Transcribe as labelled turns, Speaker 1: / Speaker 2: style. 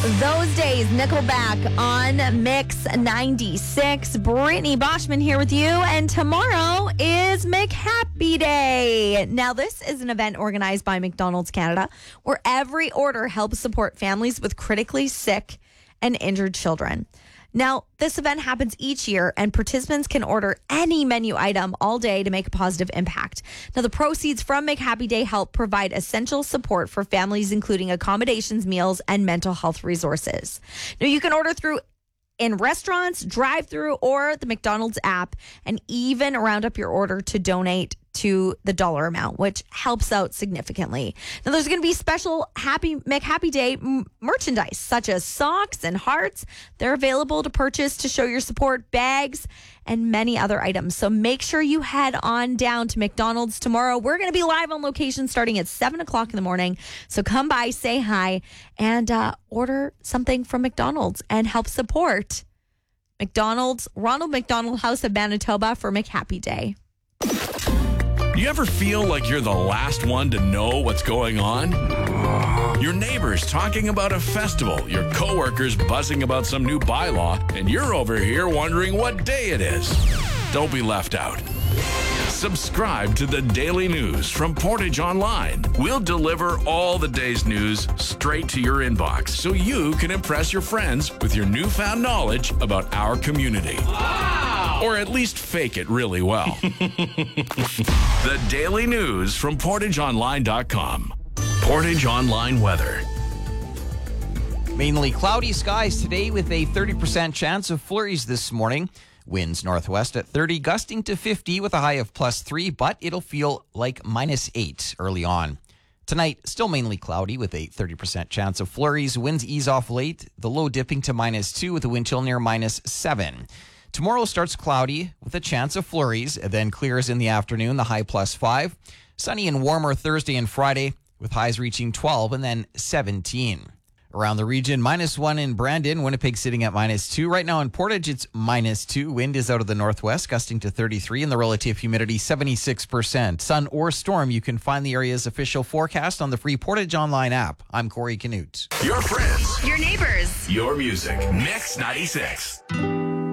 Speaker 1: Those days, Nickelback on Mix 96. Brittany Boschman here with you, and tomorrow is McHappy Day. Now, this is an event organized by McDonald's Canada, where every order helps support families with critically sick and injured children. Now, this event happens each year, and participants can order any menu item all day to make a positive impact. Now, the proceeds from McHappy Day help provide essential support for families, including accommodations, meals, and mental health resources. Now, you can order through in restaurants, drive-through, or the McDonald's app, and even round up your order to donate to the dollar amount, which helps out significantly. Now, there's going to be special McHappy Day merchandise, such as socks and hearts. They're available to purchase to show your support, bags, and many other items. So make sure you head on down to McDonald's tomorrow. We're going to be live on location starting at 7 o'clock in the morning. So come by, say hi, and order something from McDonald's and help support McDonald's, Ronald McDonald House of Manitoba for McHappy Day.
Speaker 2: You ever feel like you're the last one to know what's going on? Your neighbors talking about a festival, your coworkers buzzing about some new bylaw, and you're over here wondering what day it is. Don't be left out. Subscribe to the Daily News from Portage Online. We'll deliver all the day's news straight to your inbox so you can impress your friends with your newfound knowledge about our community. Wow! Or at least fake it really well. The Daily News from PortageOnline.com. Portage Online weather.
Speaker 3: Mainly cloudy skies today with a 30% chance of flurries this morning. Winds northwest at 30, gusting to 50 with a high of +3, but it'll feel like -8 early on. Tonight, still mainly cloudy with a 30% chance of flurries. Winds ease off late, the low dipping to -2 with a wind chill near -7. Tomorrow starts cloudy with a chance of flurries, and then clears in the afternoon, the high +5. Sunny and warmer Thursday and Friday with highs reaching 12 and then 17. Around the region, -1 in Brandon, Winnipeg sitting at -2. Right now in Portage, it's -2. Wind is out of the northwest, gusting to 33, and the relative humidity 76%. Sun or storm, you can find the area's official forecast on the free Portage Online app. I'm Corey Canute.
Speaker 2: Your friends.
Speaker 4: Your neighbors.
Speaker 2: Your music. Mix 96.